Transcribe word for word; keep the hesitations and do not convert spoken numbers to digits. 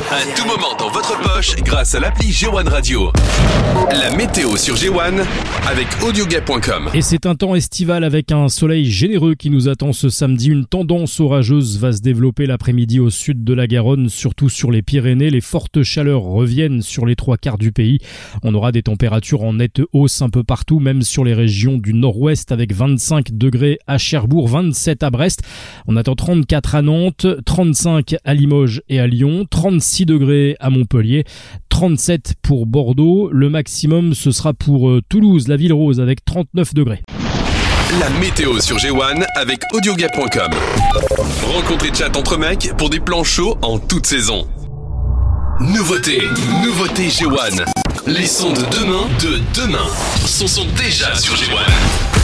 À tout moment dans votre poche grâce à l'appli G un Radio. La météo sur G un avec audioguet point com. Et c'est un temps estival avec un soleil généreux qui nous attend ce samedi. Une tendance orageuse va se développer l'après-midi au sud de la Garonne, surtout sur les Pyrénées. Les fortes chaleurs reviennent sur les trois quarts du pays. On aura des températures en nette hausse un peu partout, même sur les régions du nord-ouest avec vingt-cinq degrés à Cherbourg, vingt-sept à Brest. On attend trente-quatre à Nantes, trente-cinq à Limoges et à Lyon, trente-six degrés à Montpellier, trente-sept pour Bordeaux. Le maximum, ce sera pour Toulouse, la ville rose, avec trente-neuf degrés. La météo sur G un avec audioguet point com. Rencontre et chat entre mecs pour des plans chauds en toute saison. Nouveauté, nouveauté G un. Les sons de demain, de demain, sont, sont déjà sur G un.